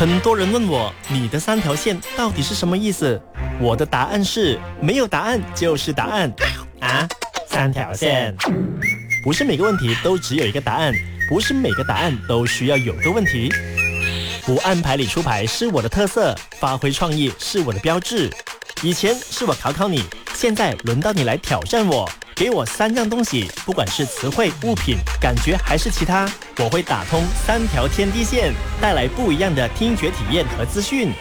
很多人问我，你的三条线到底是什么意思？我的答案是，没有答案就是答案啊！三条线，不是每个问题都只有一个答案，不是每个答案都需要有个问题。不按牌理出牌是我的特色，发挥创意是我的标志。以前是我考考你，现在轮到你来挑战我。给我3样东西，不管是词汇、物品、感觉还是其他，我会打通3条天地线，带来不一样的听觉体验和资讯。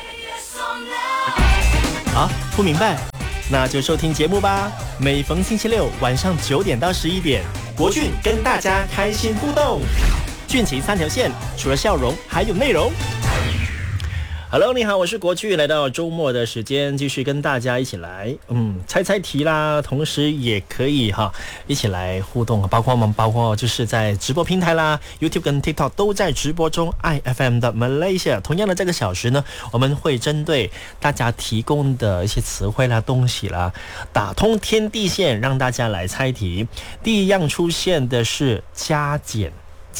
啊，不明白？那就收听节目吧。每逢星期六晚上9点到11点，国俊跟大家开心互动。俊情3条线，除了笑容，还有内容。Hello， 你好，我是国巨，来到周末的时间，继续跟大家一起来，猜猜题啦，同时也可以一起来互动，包括就是在直播平台啦 ，YouTube 跟 TikTok 都在直播中 ，IFM 的 Malaysia， 同样的这个小时呢，我们会针对大家提供的一些词汇啦、东西啦，打通天地线，让大家来猜题。第一样出现的是加减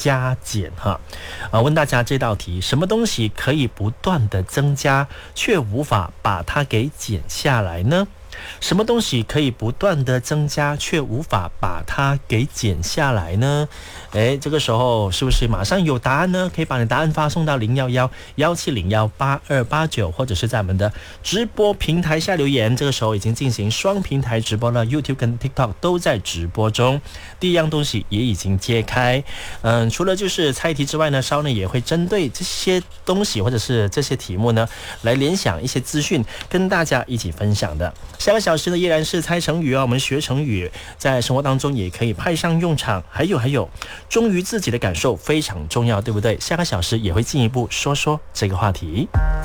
问大家这道题，什么东西可以不断的增加，却无法把它给减下来呢？什么东西可以不断的增加，却无法把它给减下来呢？这个时候是不是马上有答案呢？可以把你答案发送到011-170-8289，或者是在我们的直播平台下留言。这个时候已经进行双平台直播了， YouTube 跟 TikTok 都在直播中。第一样东西也已经揭开。除了就是猜题之外呢，稍后也会针对这些东西或者是这些题目呢，来联想一些资讯，跟大家一起分享的。下个小时呢，依然是猜成语我们学成语，在生活当中也可以派上用场。还有，忠于自己的感受非常重要，对不对？下个小时也会进一步说这个话题。